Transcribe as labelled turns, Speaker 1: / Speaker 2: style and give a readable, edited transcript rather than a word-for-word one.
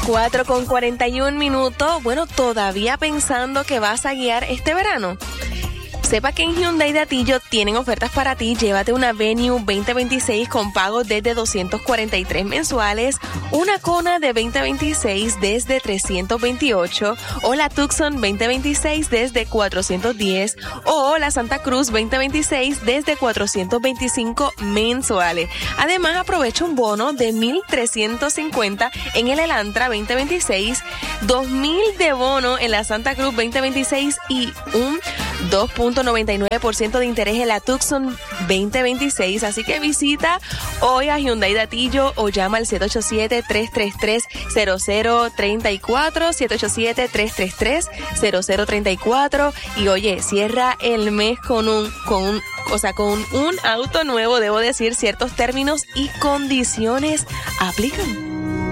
Speaker 1: 4:41. Bueno, todavía pensando que vas a guiar este verano. Sepa que en Hyundai de Atillo tienen ofertas para ti. Llévate una Venue 2026 con pago desde $243 mensuales, una Kona de 2026 desde $328, o la Tucson 2026 desde $410, o la Santa Cruz 2026 desde $425 mensuales. Además, aprovecha un bono de $1,350 en el Elantra 2026, $2,000 de bono en la Santa Cruz 2026 y un 2.99% de interés en la Tucson 2026. Así que visita hoy a Hyundai de Atillo o llama al 787-333-0034, 787-333-0034. Y oye, cierra el mes con un auto nuevo. Debo decir, ciertos términos y condiciones aplican.